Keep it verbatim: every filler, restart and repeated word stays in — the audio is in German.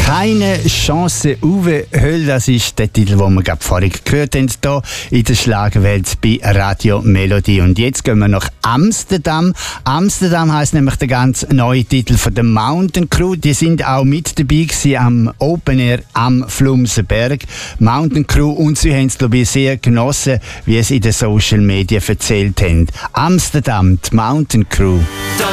Keine Chance, Uwe Höll, das ist der Titel, den wir gerade vorhin gehört haben, hier in der Schlagerwelt bei Radio Melodie. Und jetzt gehen wir nach Amsterdam. Amsterdam heisst nämlich der ganz neue Titel von der Mountain Crew. Die sind auch mit dabei gewesen am Open Air am Flumsenberg. Mountain Crew, und sie haben es, glaube ich, sehr genossen, wie es in den Social Media erzählt haben. Amsterdam, die Mountain Crew.